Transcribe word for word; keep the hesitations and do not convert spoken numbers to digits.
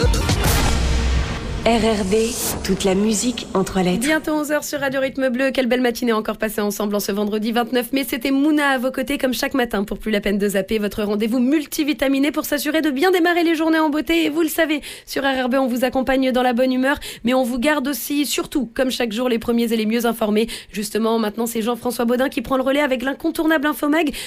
R R B, toute la musique en trois lettres. Bientôt onze heures sur Radio Rythme Bleu. Quelle belle matinée encore passée ensemble en ce vendredi vingt-neuf mai. C'était Mouna à vos côtés comme chaque matin pour plus la peine de zapper. Votre rendez-vous multivitaminé pour s'assurer de bien démarrer les journées en beauté. Et vous le savez, sur R R B, on vous accompagne dans la bonne humeur, mais on vous garde aussi, surtout, comme chaque jour, les premiers et les mieux informés. Justement, maintenant, c'est Jean-François Baudin qui prend le relais avec l'incontournable Infomag.